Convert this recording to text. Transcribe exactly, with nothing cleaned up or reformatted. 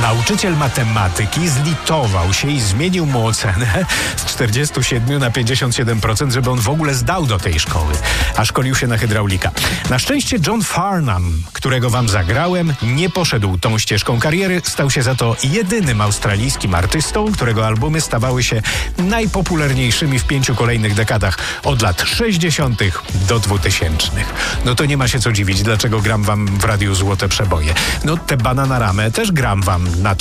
Nauczyciel matematyki zlitował się i zmienił mu ocenę z czterdziestu siedmiu na pięćdziesiąt siedem procent, żeby on w ogóle zdał do tej szkoły, a szkolił się na hydraulika. Na szczęście John Farnham, którego wam zagrałem, nie poszedł tą ścieżką kariery, stał się za to jedynym australijskim artystą, którego albumy stawały się najpopularniejszymi w pięciu kolejnych dekadach, od lat sześćdziesiątych do dwutysięcznych. No to nie ma się co dziwić, dlaczego gram wam w radiu Złote Przeboje. No te Bananaramę też gram wam na